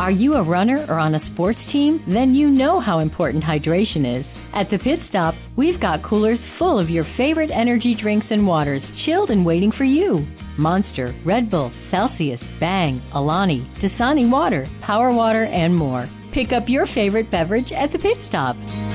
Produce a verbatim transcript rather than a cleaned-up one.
Are you a runner or on a sports team? Then you know how important hydration is. At the Pit Stop, we've got coolers full of your favorite energy drinks and waters, chilled and waiting for you. Monster, Red Bull, Celsius, Bang, Alani, Dasani Water, Power Water, and more. Pick up your favorite beverage at the Pit Stop.